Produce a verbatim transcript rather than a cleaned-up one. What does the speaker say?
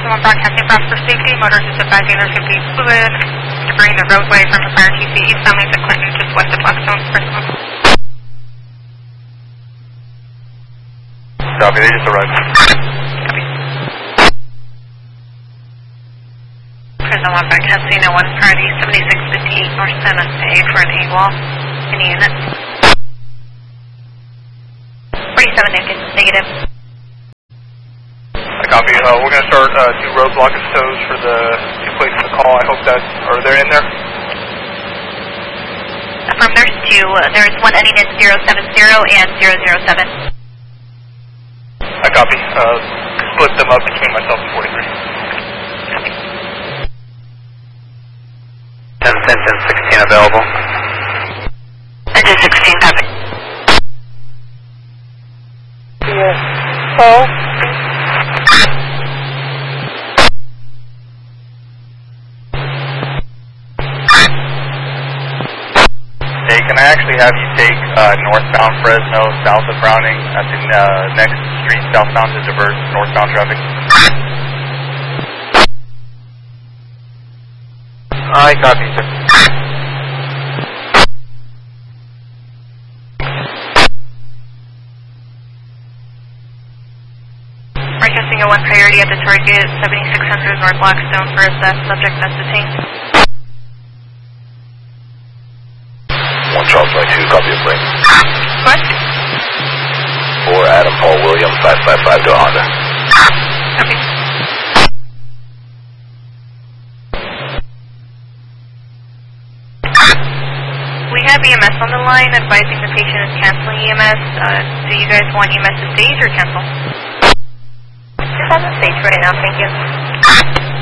Someone broadcasting fast for safety. Motors is advising there could be fluid debris in the roadway from the fire T C East downlink to Clinton, just west of Blackstone. Copy, they just arrived. Copy. Prison one broadcasting at one party, seventy-six fifty-eight North seventh A for an AWOL. Any unit? forty-seven negative. I copy. Uh, we're going to start uh, two roadblock and tows for the two plates in the call. I hope that, are they in there? Affirm, there's two. Uh, there's one ending in zero seven zero and zero zero seven. I copy. Uh, split them up between myself and forty-three. Copy. ten ten ten sixteen available. Engine sixteen, copy. Yeah. Oh. Hey, can I actually have you take uh, northbound Fresno, south of Browning, at the uh, next street southbound to divert northbound traffic? I copy, sir. Broadcasting at one priority at the target, seventy-six hundred North Blackstone for assessed subject that's detained. one Charles by two, copy of plane. What? four Adam Paul William, five five five to Honda. Copy. We have E M S on the line advising the patient is canceling E M S. Uh, do you guys want E M S to stage or cancel? Just on the stage right now, thank you.